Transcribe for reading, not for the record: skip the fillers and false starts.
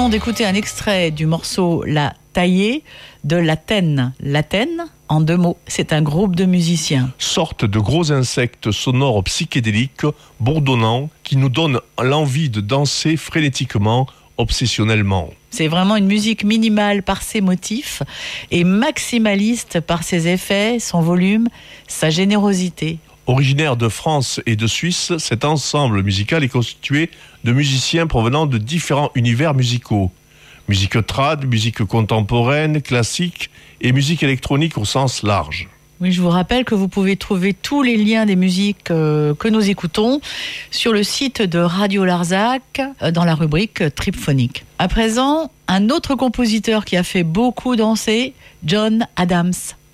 venons d'écouter un extrait du morceau La Taillée de l'Athènes. L'Athènes, en 2 mots, c'est un groupe de musiciens. Sorte de gros insectes sonores psychédéliques, bourdonnants, qui nous donnent l'envie de danser frénétiquement, obsessionnellement. C'est vraiment une musique minimale par ses motifs et maximaliste par ses effets, son volume, sa générosité. Originaire de France et de Suisse, cet ensemble musical est constitué de musiciens provenant de différents univers musicaux. Musique trad, musique contemporaine, classique et musique électronique au sens large. Oui, je vous rappelle que vous pouvez trouver tous les liens des musiques que nous écoutons sur le site de Radio Larzac dans la rubrique Tripphonique. À présent, un autre compositeur qui a fait beaucoup danser, John Adams.